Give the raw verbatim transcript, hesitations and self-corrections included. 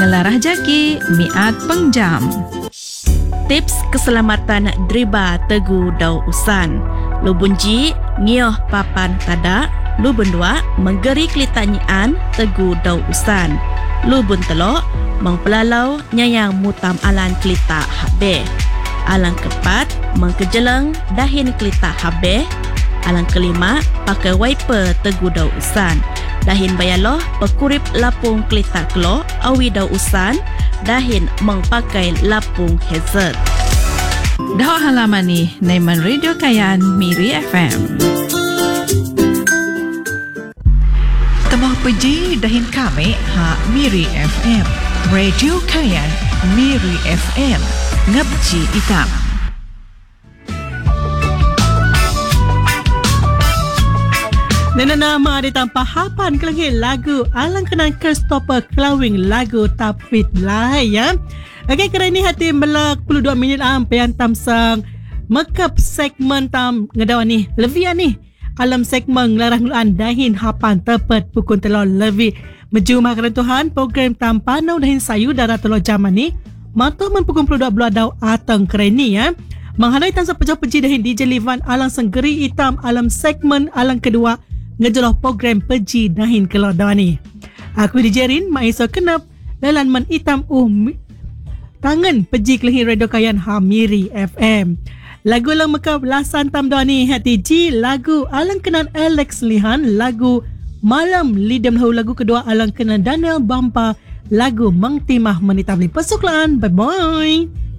Ngelarah jaki miat pengjam. Tips keselamatan driba tegu dau usan. Lubun ji ngioh papan tadak. Lubun dua menggeri kelitanyian tegu dau usan. Lubun telok mengpelalau nyayang mutam alan kelita habis. Alang keempat mengkejeleng dahin kelita habis. Alang kelima pakai wiper tegu dau usan. Dahin bayaloh pekurip lapung kelita kelo awi dau usan. Dahin mengpakai lapung hazard. Dah halaman ni Naiman Radio Kayan Miri F M. Temah peji dahin kami ha Miri F M. Radio Kayan Miri F M. Ngabji itam. Nena nama ada tanpa hapan kelengit lagu Alang Kenang Kerstopper Kelawing lagu Tapit Lai ya. Okey, kerana ini hati belak sepuluh dua minit am pian tamsang mekap segmen tam ngedawan ni. Lebih ni alam segmen ngelarah ngeluan dahin hapan tepat pukul telur lebih. Meju makanan Tuhan program tam panau dahin sayu darah telur zaman ni. Mata mempukul sepuluh dua belah dau atang kerani ya. Menghadai tansa pejauh peji dahin D J Livan alang senggeri hitam alam segmen alang kedua ngejeloh program peji dahin kelor dawan ni. Aku D J Rin maiso kenap dalan men hitam uh tangan peji kelehi Radio Kayan Hamiri F M. Lagu lang mekap lasan tam dawan ni hati G lagu alang kenan Alex Lihan lagu Malam Lidam Lahu lagu kedua alang kenan Daniel Bampa lagu Mang Timah Menitah Beli Pesuklaan. Bye bye.